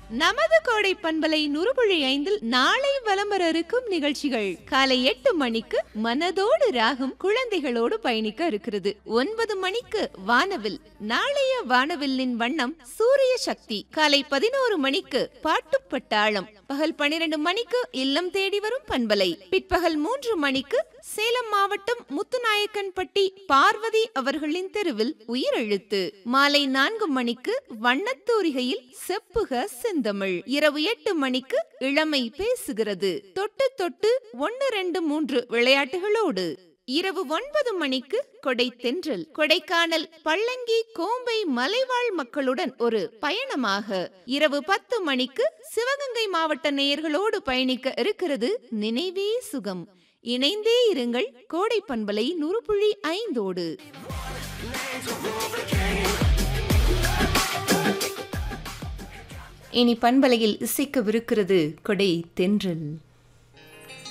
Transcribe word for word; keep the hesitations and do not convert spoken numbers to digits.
நமது கோடை பண்பலை நூறு ஐந்தில் நாளை வலம் வர இருக்கும் நிகழ்ச்சிகள் காலை எட்டு மணிக்கு மனதோடு ராகம் குழந்தைகளோடு பயணிக்க இருக்கிறது. ஒன்பது மணிக்கு வானவில். நாளைய வானவில்லின் வண்ணம் சூரிய சக்தி. காலை பதினோரு மணிக்கு பாட்டு பட்டாளம். பகல் பனிரெண்டு மணிக்கு இல்லம் தேடி வரும் பண்பலை. பிற்பகல் மூன்று மணிக்கு சேலம் மாவட்டம் முத்துநாயக்கன்பட்டி பார்வதி அவர்களின் தெருவில் உயிரெழுத்து. மாலை நான்கு மணிக்கு வண்ணத்தூரிகையில் செப்புக செந்தமிழ். இரவு எட்டு மணிக்கு இளமை பேசுகிறது. தொட்டு தொட்டு ஒன்னு ரெண்டு மூன்று விளையாட்டுகளோடு. இரவு ஒன்பது மணிக்கு கொடை தென்றல். கொடைக்கானல் பள்ளங்கி கோம்பை மலைவாழ் மக்களுடன் ஒரு பயணமாக. இரவு பத்து மணிக்கு சிவகங்கை மாவட்ட நேயர்களோடு பயணிக்க இருக்கிறது நினைவே சுகம். இணைந்தே இருங்கள் கோடை பண்பலை நூறு புள்ளி ஐந்தோடு. இனி பண்பலையில் இசைக்கவிருக்கிறது கொடை தென்றல்.